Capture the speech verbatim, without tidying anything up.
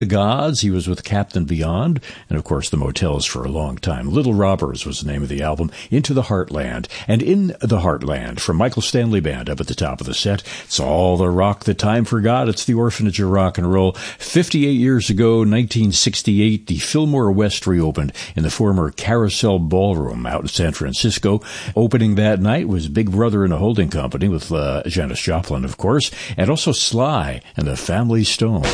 The Gods, he was with Captain Beyond, and of course the Motels for a long time. Little Robbers was the name of the album. Into the Heartland. And In the Heartland, from Michael Stanley Band up at the top of the set. It's all the rock that time forgot. It's the orphanage of rock and roll. fifty-eight years ago, nineteen sixty-eight, the Fillmore West reopened in the former Carousel Ballroom out in San Francisco. Opening that night was Big Brother and a Holding Company with uh, Janis Joplin, of course, and also Sly and the Family Stone.